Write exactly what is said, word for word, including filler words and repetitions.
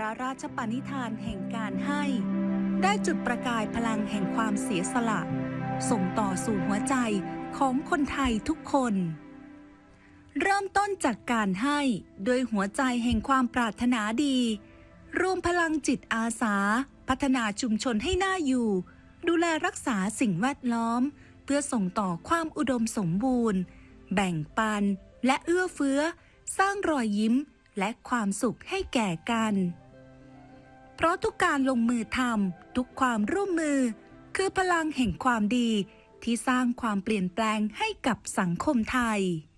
ระราชปณิธานแห่งการให้ได้จุดประกายพลังแห่งความเสียสละส่งต่อสู่หัวใจของคนไทยทุกคนเริ่มต้นจากการให้ด้วยหัวใจแห่งความปรารถนาดีรวมพลังจิตอาสาพัฒนาชุมชนให้น่าอยู่ดูแลรักษาสิ่งแวดล้อมเพื่อส่งต่อความอุดมสมบูรณ์แบ่งปันและเอื้อเฟื้อสร้างรอยยิ้มและความสุขให้แก่กันเพราะทุกการลงมือทำทุกความร่วมมือคือพลังแห่งความดีที่สร้างความเปลี่ยนแปลงให้กับสังคมไทย